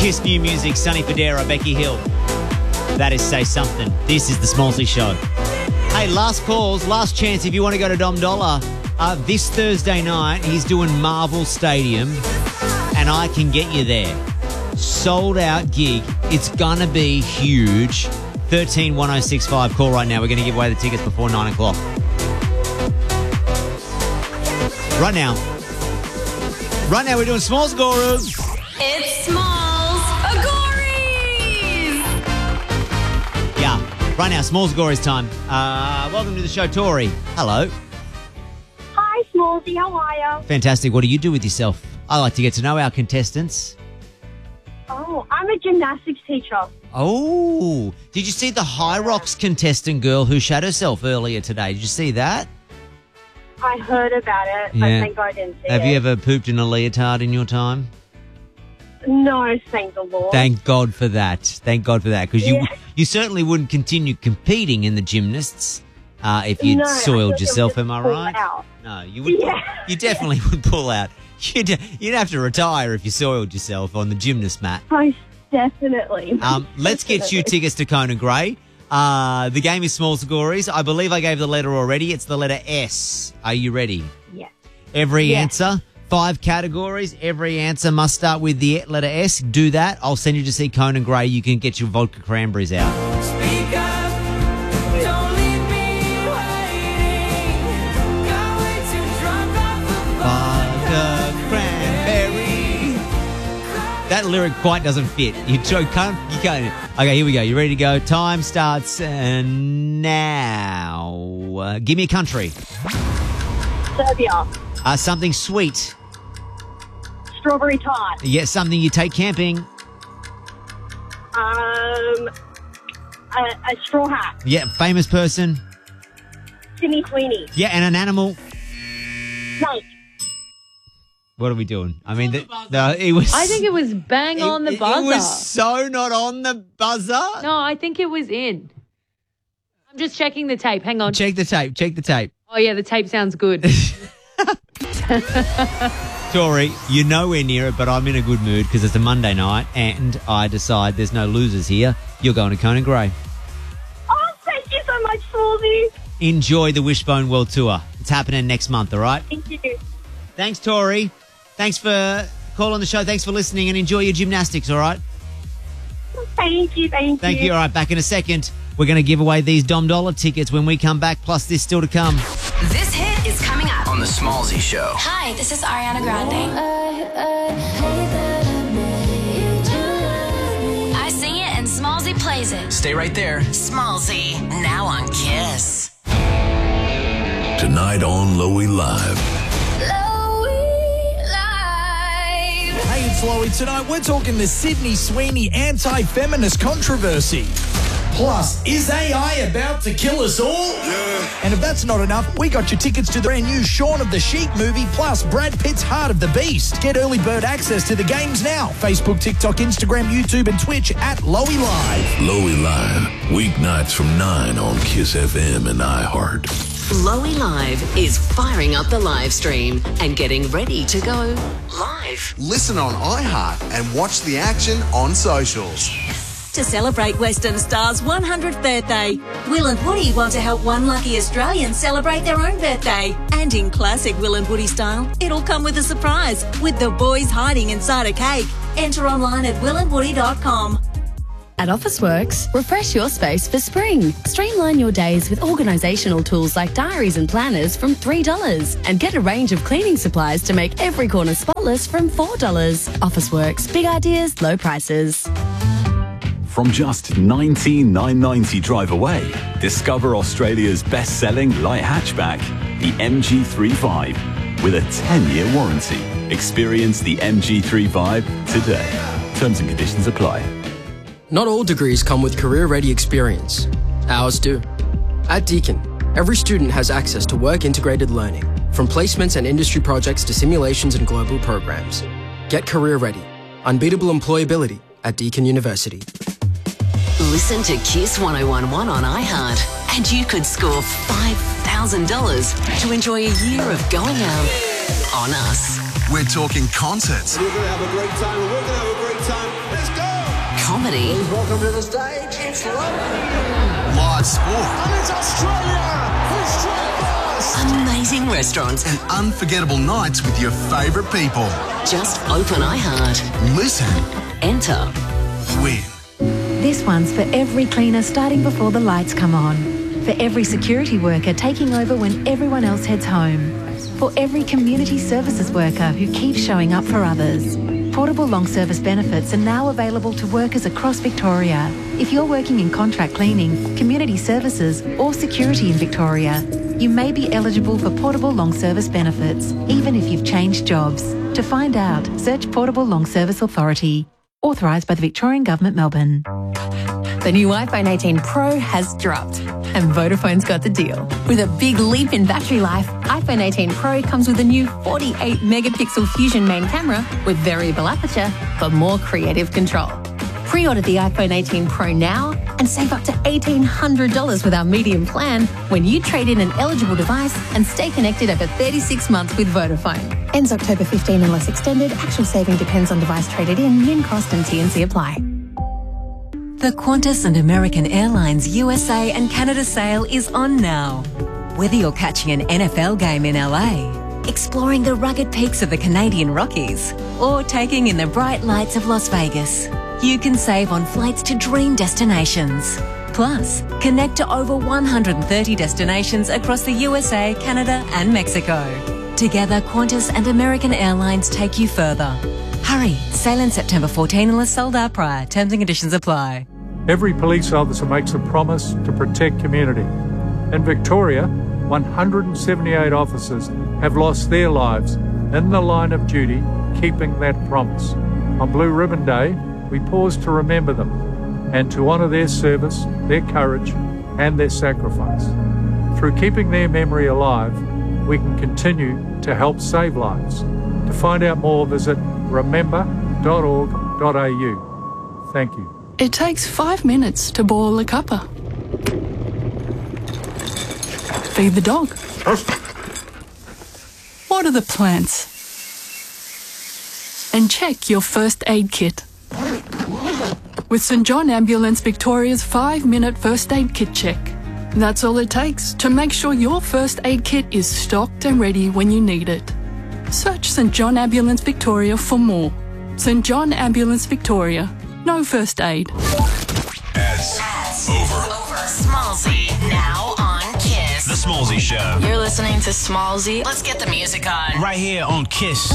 Kiss New Music, Sonny Fodera, Becky Hill. That is Say Something. This is the Smallsy Show. Hey, last calls, last chance if you want to go to Dom Dollar. This Thursday night, he's doing Marvel Stadium, and I can get you there. Sold out gig. It's going to be huge. 131065. Call right now. We're going to give away the tickets before 9 o'clock. Right now, we're doing Smalls Gurus. It's Smalls Agories! Yeah, right now, Smalls Gurus time. Welcome to the show, Tori. Hello. Hi, Smallsy. How are you? Fantastic. What do you do with yourself? I like to get to know our contestants. Oh, I'm a gymnastics teacher. Oh, did you see the High Rocks contestant girl who shot herself earlier today? Did you see that? I heard about it, but thank God I didn't see it. Have you ever pooped in a leotard in your time? No, thank the Lord. Thank God for that. Thank God for that. Because you certainly wouldn't continue competing in the gymnasts if you'd soiled yourself, am I right? Out. No, you would. Yeah. You definitely would pull out. You'd have to retire if you soiled yourself on the gymnast mat. Most definitely. Let's get you tickets to Conan Gray. The game is Small Scories. I believe I gave the letter already. It's the letter S. Are you ready? Yeah. Every answer, 5 categories. Every answer must start with the letter S. Do that. I'll send you to see Conan Gray. You can get your vodka cranberries out. Speak up, don't leave me waiting. Can't wait to drop off the Vodka cranberry. That lyric quite doesn't fit. You can't. Okay, here we go. You ready to go? Time starts now. Give me a country. Serbia. Something sweet. Strawberry tart. Yeah, something you take camping. A straw hat. Yeah, famous person. Sydney Sweeney. Yeah, and an animal. Snake. What are we doing? I mean, no, it was. I think it was bang on the buzzer. It was so not on the buzzer. No, I think it was in. I'm just checking the tape. Hang on. Check the tape. Check the tape. Oh, yeah, the tape sounds good. Tori, you're nowhere near it, but I'm in a good mood because it's a Monday night and I decide there's no losers here. You're going to Conan Gray. Oh, thank you so much, Smallsy. Enjoy the Wishbone World Tour. It's happening next month, all right? Thank you. Thanks, Tori. Thanks for calling the show. Thanks for listening and enjoy your gymnastics, all right? Thank you. Thank you. All right, back in a second. We're going to give away these Dom Dollar tickets when we come back, plus this still to come. This hit is coming up on The Smallsy Show. Hi, this is Ariana Grande. I sing it and Smallsy plays it. Stay right there. Smallsy, now on Kiss. Tonight on Loey Live. Hey, it's Loey. Tonight we're talking the Sydney Sweeney anti-feminist controversy. Plus, is AI about to kill us all? Yeah. And if that's not enough, we got your tickets to the brand new Shaun of the Sheep movie, plus Brad Pitt's Heart of the Beast. Get early bird access to the games now. Facebook, TikTok, Instagram, YouTube, and Twitch at Loey Live. Loey Live, weeknights from 9 on Kiss FM and iHeart. Loey Live is firing up the live stream and getting ready to go live. Listen on iHeart and watch the action on socials. To celebrate Western Star's 100th birthday, Will and Woody want to help one lucky Australian celebrate their own birthday. And in classic Will and Woody style, it'll come with a surprise, with the boys hiding inside a cake. Enter online at willandwoody.com. At Officeworks, refresh your space for spring. Streamline your days with organisational tools like diaries and planners from $3 and get a range of cleaning supplies to make every corner spotless from $4. Officeworks, big ideas, low prices. From just $19,990 drive away, discover Australia's best-selling light hatchback, the MG3 with a 10-year warranty. Experience the MG3 today. Terms and conditions apply. Not all degrees come with career-ready experience. Ours do. At Deakin, every student has access to work-integrated learning, from placements and industry projects to simulations and global programs. Get career-ready. Unbeatable employability at Deakin University. Listen to Kiss 1011 on iHeart, and you could score $5,000 to enjoy a year of going out on us. We're talking concerts. We're going to have a great time. We're going to have a great time. Let's go! comedy. Welcome to the stage. It's Live sport. And it's Australia. Amazing restaurants. And unforgettable nights with your favourite people. Just open iHeart. Listen. Enter. Win. This one's for every cleaner starting before the lights come on. For every security worker taking over when everyone else heads home. For every community services worker who keeps showing up for others. Portable long service benefits are now available to workers across Victoria. If you're working in contract cleaning, community services or security in Victoria, you may be eligible for portable long service benefits, even if you've changed jobs. To find out, search Portable Long Service Authority. Authorised by the Victorian Government, Melbourne. The new iPhone 18 Pro has dropped, and Vodafone's got the deal. With a big leap in battery life, iPhone 18 Pro comes with a new 48-megapixel Fusion main camera with variable aperture for more creative control. Pre-order the iPhone 18 Pro now and save up to $1,800 with our medium plan when you trade in an eligible device and stay connected over 36 months with Vodafone. Ends October 15 unless extended. Actual saving depends on device traded in, min cost and T&C apply. The Qantas and American Airlines USA and Canada sale is on now. Whether you're catching an NFL game in LA, exploring the rugged peaks of the Canadian Rockies, or taking in the bright lights of Las Vegas, you can save on flights to dream destinations. Plus, connect to over 130 destinations across the USA, Canada and Mexico. Together, Qantas and American Airlines take you further. Hurry, sail in September 14 unless sold out prior. Terms and conditions apply. Every police officer makes a promise to protect community. In Victoria, 178 officers have lost their lives in the line of duty, keeping that promise. On Blue Ribbon Day, we pause to remember them and to honour their service, their courage and their sacrifice. Through keeping their memory alive, we can continue to help save lives. To find out more, visit remember.org.au. Thank you. It takes 5 minutes to boil a cuppa. Feed the dog. Water the plants. And check your first aid kit. With St John Ambulance Victoria's 5-minute first aid kit check. That's all it takes to make sure your first aid kit is stocked and ready when you need it. Search St John Ambulance Victoria for more. St John Ambulance Victoria. No first aid. Ads over. Smallsy, now on Kiss. The Smallsy Show. You're listening to Smallsy. Let's get the music on. Right here on Kiss.